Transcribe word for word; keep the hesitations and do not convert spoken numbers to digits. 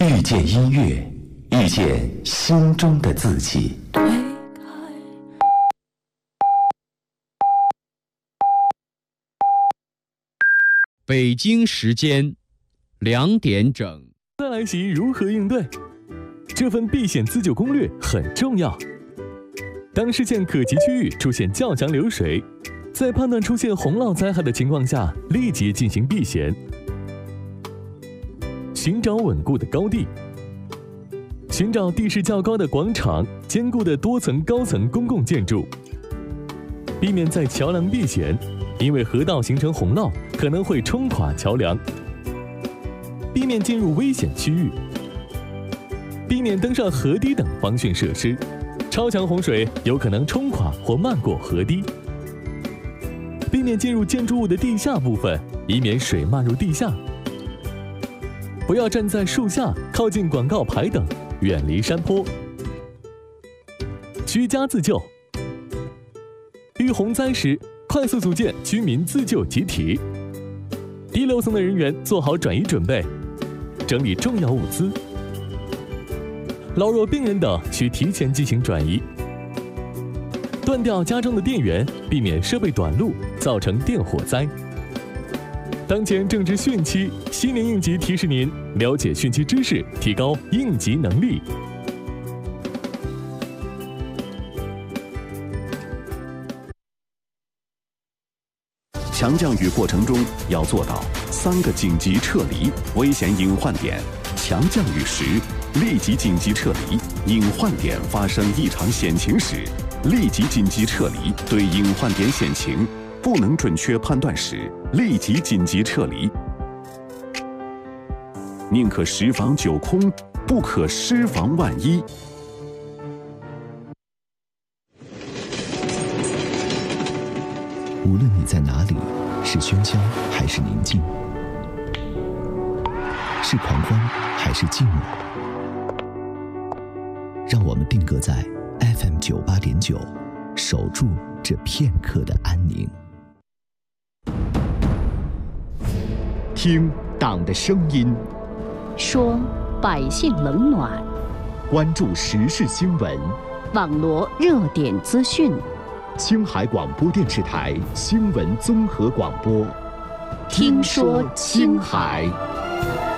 遇见音乐，遇见心中的自己。 北京时间两点整。 再来袭如何应对？这份避险自救攻略很重要。当视线可及区域出现较强流水，在判断出现洪涝灾害的情况下，立即进行避险。寻找稳固的高地，寻找地势较高的广场、坚固的多层高层公共建筑，避免在桥梁避险，因为河道形成洪涝可能会冲垮桥梁。避免进入危险区域，避免登上河堤等防汛设施，超强洪水有可能冲垮或漫过河堤。避免进入建筑物的地下部分，以免水漫入地下。不要站在树下、靠近广告牌等，远离山坡。居家自救，遇洪灾时，快速组建居民自救集体。低楼层的人员做好转移准备，整理重要物资。老弱病人等需提前进行转移。断掉家中的电源，避免设备短路，造成电火灾。当前正值汛期，新年应急提示您了解汛期知识，提高应急能力。 强降雨过程中要做到三个紧急撤离危险隐患点。强降雨时，立即紧急撤离；隐患点发生异常险情时，立即紧急撤离。对隐患点险情不能准确判断时，立即紧急撤离。宁可十防九空，不可失防万一。 无论你在哪里，是喧嚣还是宁静，是狂欢还是寂寞，让我们定格在 F M 九八点九，守住这片刻的安宁。 听党的声音， 说百姓冷暖， 关注时事新闻， 网罗热点资讯。 青海广播电视台新闻综合广播， 听说青海。